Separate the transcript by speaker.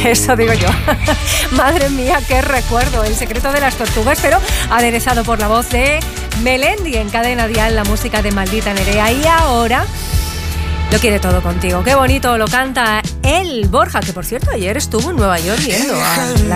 Speaker 1: Eso digo yo. Madre mía, qué recuerdo. El secreto de las tortugas, pero aderezado por la voz de Melendi en Cadena Dial, la música de Maldita Nerea. Y ahora lo quiere todo contigo. Qué bonito lo canta el Borja, que por cierto ayer estuvo en Nueva York viendo a la